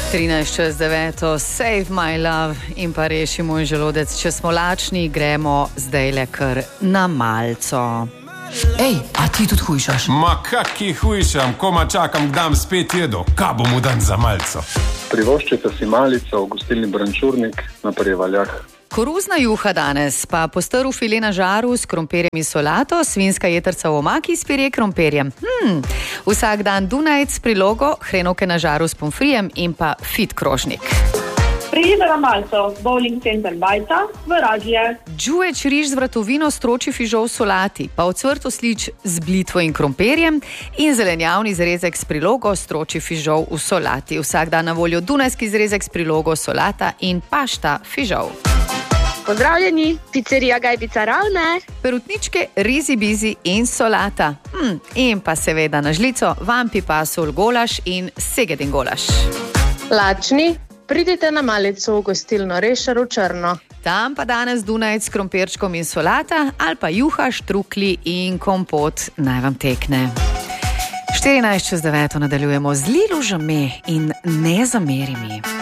13:09, Save my love in pa reši moj želodec. Če smo lačni, gremo zdajle kar na malco. Ej, a ti tudi hujšaš? Ma kaki hujšam, koma čakam, kdam spet jedo. Kaj bom dan za malco? Privoščite si malico v gostilni Brančurnik na Prevaljah. Koruzna juha danes, pa postrv file na žaru s krompirjem in solato, svinska jetrca v omaki s pire krompirjem. Vsak dan Dunajec s prilogo, hrenovke na žaru s pomfrijem in pa fit krožnik. Prijete na malco, bowling center Bajta, v Radlje. Džuveč riž z vratovino, stročji fižol v solati, pa ocvrt oslič z blitvo in krompirjem in zelenjavni zrezek s prilogo, stročji fižol v solati. Vsak dan na voljo dunajski zrezek s prilogo, solata in pašta fižol. Pozdravljeni, pizzerija Gajbica Ravne. Perutničke, rizi bizi in solata. In pa seveda na žlico vampi pasul golaš in segedin golaš. Lačni, pridite na malico v gostilno Rešar v Črno. Tam pa danes Dunajec s krompirčkom in solata ali pa juha, štrukli in kompot, naj vam tekne. 14:09 nadaljujemo z Lilo Žame in Ne zameri mi.